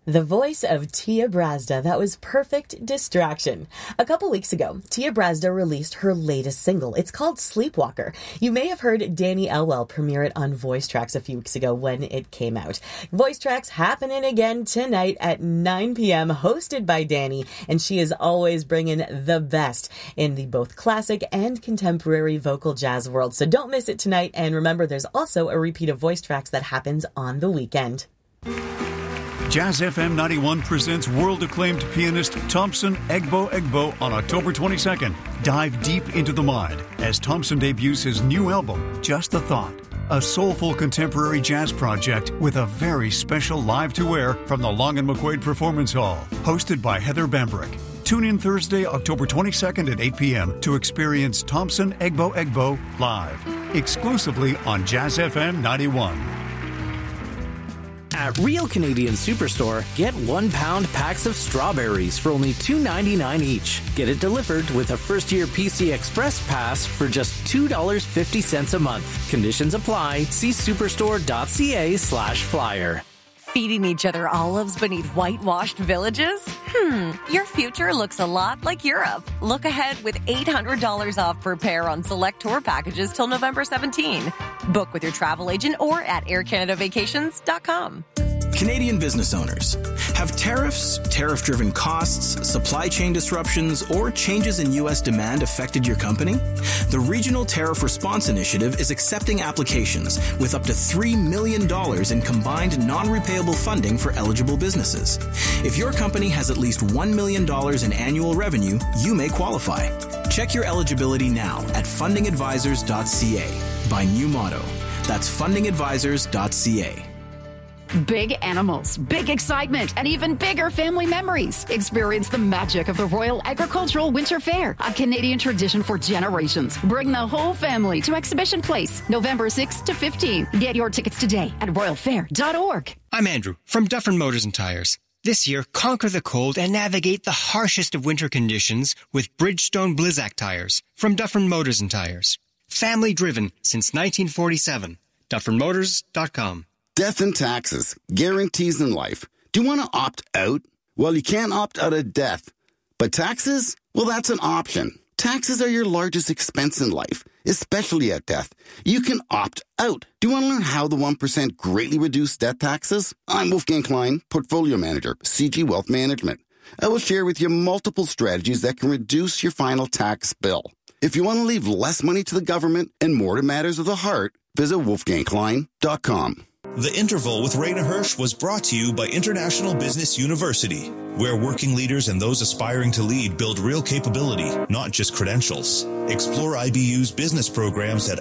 The voice of Tia Brazda. That was perfect distraction. A couple weeks ago, Tia Brazda released her latest single. It's called Sleepwalker. You may have heard Danny Elwell premiere it on Voice Tracks a few weeks ago when it came out. Voice Tracks happening again tonight at 9 p.m., hosted by Danny, and she is always bringing the best in the both classic and contemporary vocal jazz world. So don't miss it tonight, and remember, there's also a repeat of Voice Tracks that happens on the weekend. Jazz FM 91 presents world-acclaimed pianist Thompson Egbo on October 22nd. Dive deep into the mind as Thompson debuts his new album, Just the Thought, a soulful contemporary jazz project with a very special live-to-air from the Long and McQuaid Performance Hall, hosted by Heather Bambrick. Tune in Thursday, October 22nd at 8 p.m. to experience Thompson Egbo live, exclusively on Jazz FM 91. At Real Canadian Superstore, get 1 pound packs of strawberries for only $2.99 each. Get it delivered with a first-year PC Express pass for just $2.50 a month. Conditions apply. See superstore.ca/flyer. Feeding each other olives beneath whitewashed villages? Your future looks a lot like Europe. Look ahead with $800 off per pair on select tour packages till November 17. Book with your travel agent or at aircanadavacations.com. Canadian business owners. Have tariffs, tariff-driven costs, supply chain disruptions, or changes in U.S. demand affected your company? The Regional Tariff Response Initiative is accepting applications with up to $3 million in combined non-repayable funding for eligible businesses. If your company has at least $1 million in annual revenue, you may qualify. Check your eligibility now at fundingadvisors.ca. By New Motto. That's fundingadvisors.ca. Big animals, big excitement, and even bigger family memories. Experience the magic of the Royal Agricultural Winter Fair, a Canadian tradition for generations. Bring the whole family to Exhibition Place, November 6th to 15th. Get your tickets today at royalfair.org. I'm Andrew from Dufferin Motors and Tires. This year, conquer the cold and navigate the harshest of winter conditions with Bridgestone Blizzak tires from Dufferin Motors and Tires. Family driven since 1947. DufferinMotors.com. Death and taxes, guarantees in life. Do you want to opt out? Well, you can't opt out of death. But taxes? Well, that's an option. Taxes are your largest expense in life, especially at death. You can opt out. Do you want to learn how the 1% greatly reduce death taxes? I'm Wolfgang Klein, Portfolio Manager, CG Wealth Management. I will share with you multiple strategies that can reduce your final tax bill. If you want to leave less money to the government and more to matters of the heart, visit wolfgangklein.com. The Interval with Raina Hirsch was brought to you by International Business University, where working leaders and those aspiring to lead build real capability, not just credentials. Explore IBU's business programs at